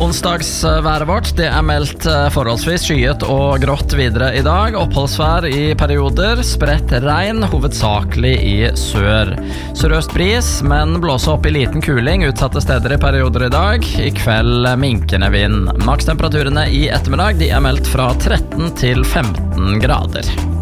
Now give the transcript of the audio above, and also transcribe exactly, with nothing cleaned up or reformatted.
onsdagsværet vårt. Det er meldt forholdsvis skyet og grått videre i dag. Oppholdsvær i perioder, spredt regn, hovedsakelig i sør. Sørøst bris, men blåse opp i liten kuling utsatte steder i perioder i dag. I kveld minkende vind. Makstemperaturene i ettermiddag de er meldt fra tretten til femten grader.